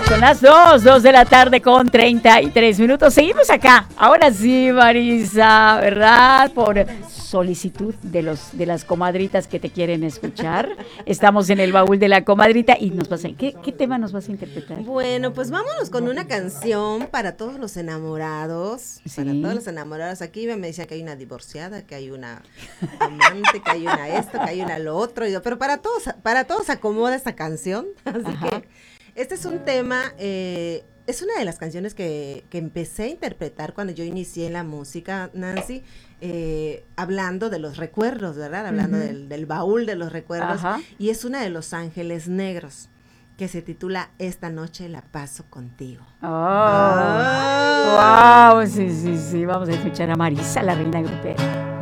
Son las 2 de la tarde con 33 minutos. Seguimos acá. Ahora sí, Marisa, ¿verdad? Por solicitud de las comadritas que te quieren escuchar. Estamos en el baúl de la comadrita y ¿qué tema nos vas a interpretar? Bueno, pues vámonos con una canción para todos los enamorados. Sí. Para todos los enamorados. Aquí me decía que hay una divorciada, que hay una amante, que hay una esto, que hay una lo otro. Pero para todos acomoda esta canción. Así Ajá. que este es un tema, es una de las canciones que empecé a interpretar cuando yo inicié en la música, Nancy, hablando de los recuerdos, ¿verdad? Hablando del baúl de los recuerdos. Ajá. Y es una de Los Ángeles Negros, que se titula Esta noche la paso contigo. Oh. Wow, sí. Vamos a escuchar a Marisa, la reina grupera.